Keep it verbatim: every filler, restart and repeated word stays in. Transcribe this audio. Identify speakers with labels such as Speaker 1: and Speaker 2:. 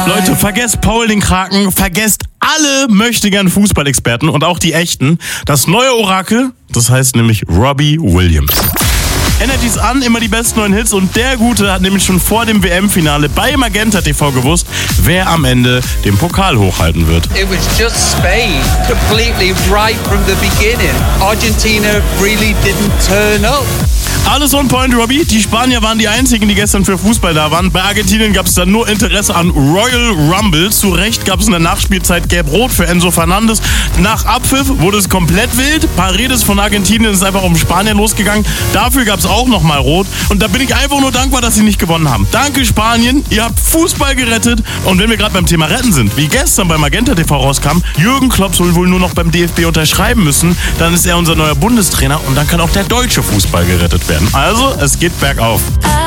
Speaker 1: Leute, vergesst Paul den Kraken, vergesst alle möchtegern Fußballexperten und auch die echten. Das neue Orakel, das heißt nämlich Robbie Williams. Energy's an, immer die besten neuen Hits und der Gute hat nämlich schon vor dem W M-Finale bei Magenta T V gewusst, wer am Ende den Pokal hochhalten wird.
Speaker 2: It was just Spain, completely right from the beginning. Argentina really didn't turn up.
Speaker 1: Alles on point, Robbie. Die Spanier waren die einzigen, die gestern für Fußball da waren. Bei Argentinien gab es dann nur Interesse an Royal Rumble. Zu Recht gab es in der Nachspielzeit Gelb-Rot für Enzo Fernandes. Nach Abpfiff wurde es komplett wild. Paredes von Argentinien ist einfach um Spanien losgegangen. Dafür gab es auch nochmal Rot. Und da bin ich einfach nur dankbar, dass sie nicht gewonnen haben. Danke Spanien, ihr habt Fußball gerettet. Und wenn wir gerade beim Thema Retten sind, wie gestern bei Magenta T V rauskam, Jürgen Klopp soll wohl nur noch beim D F B unterschreiben müssen. Dann ist er unser neuer Bundestrainer und dann kann auch der deutsche Fußball gerettet werden. Also, es geht bergauf.